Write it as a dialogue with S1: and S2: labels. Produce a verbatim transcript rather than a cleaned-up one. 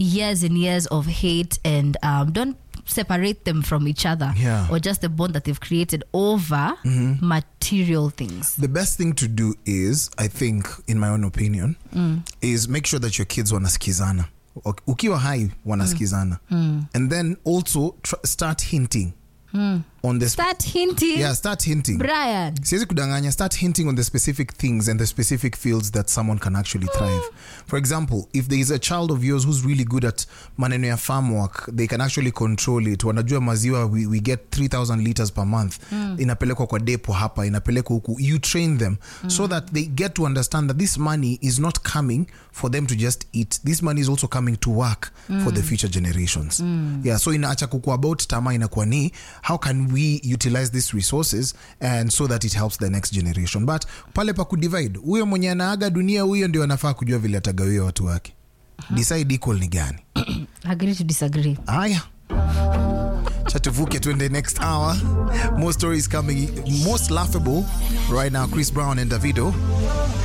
S1: years and years of hate, and um, don't separate them from each other,
S2: yeah.
S1: or just the bond that they've created over mm-hmm. material things.
S2: The best thing to do is, I think, in my own opinion, mm. is make sure that your kids wanasikizana. Ukiwa hai wanasikizana. Mm. And then also tr- start hinting. Hmm. On the sp-
S1: start hinting.
S2: Yeah, start hinting.
S1: Brian.
S2: Siwezi kudanganya, start hinting on the specific things and the specific fields that someone can actually thrive. For example, if there is a child of yours who's really good at maneno ya farm work, they can actually control it. Wanajua maziwa, we, we get three thousand liters per month. Mm. Inapelekwa kwa depo hapa, inapelekwa huku. You train them mm. so that they get to understand that this money is not coming for them to just eat. This money is also coming to work mm. for the future generations. Mm. Yeah, so inaacha kuku about tama inakuwa ni, how can we utilize these resources and so that it helps the next generation. But pale pa kudivide, huyo mwenye anaaga dunia, huyo ndio anafaa kujua vile atagawia watu wake. Uh-huh. Decide equal ni gani.
S1: Agree to disagree.
S2: Aya. Chatuvuke twende next hour. More stories coming, most laughable right now, Chris Brown and Davido.